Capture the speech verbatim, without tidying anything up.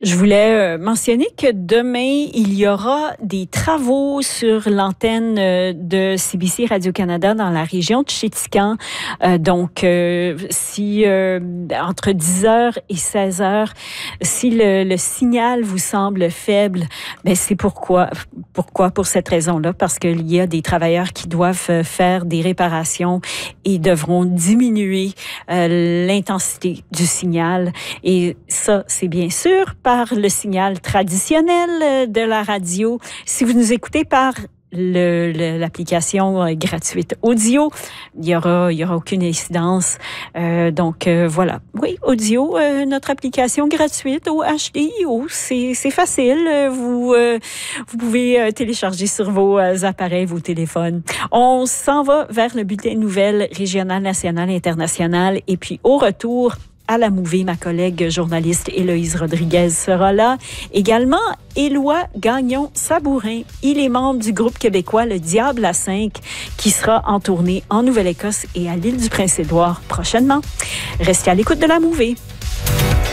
Je voulais mentionner que demain, il y aura des travaux sur l'antenne de C B C Radio-Canada dans la région de Chéticamp. Euh, donc, euh, si euh, entre dix heures et seize heures, si le, le signal vous semble faible, ben c'est pourquoi, pourquoi pour cette raison-là, parce qu'il y a des travailleurs qui doivent faire des réparations et devront diminuer euh, l'intensité du signal. Et ça, c'est bien sûr par le signal traditionnel de la radio. Si vous nous écoutez par le, le, l'application gratuite audio, il y aura, il y aura aucune incidence. Euh, donc euh, voilà. Oui, audio, euh, notre application gratuite au H D I O, c'est, c'est facile. Vous, euh, vous pouvez euh, télécharger sur vos euh, appareils, vos téléphones. On s'en va vers le bulletin de nouvelles régional, national, international, et puis au retour, à la mouvée, ma collègue journaliste Héloïse Rodriguez sera là. Également, Éloi Gagnon-Sabourin. Il est membre du groupe québécois Le Diable à cinq qui sera en tournée en Nouvelle-Écosse et à l'île du Prince-Édouard prochainement. Restez à l'écoute de la mouvée.